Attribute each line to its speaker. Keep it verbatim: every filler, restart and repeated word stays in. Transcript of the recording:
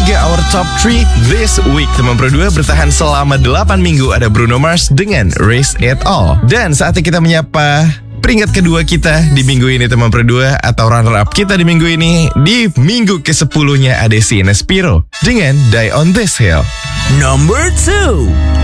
Speaker 1: tiga our top three this week. Teman Pro dua bertahan selama delapan minggu. Ada Bruno Mars dengan Risk It All. Dan saatnya kita menyapa peringkat kedua kita di minggu ini, teman Pro dua, atau runner up kita di minggu ini. Di minggu kesepuluhnya ada si Nespiro dengan Die on This Hill.
Speaker 2: Number two.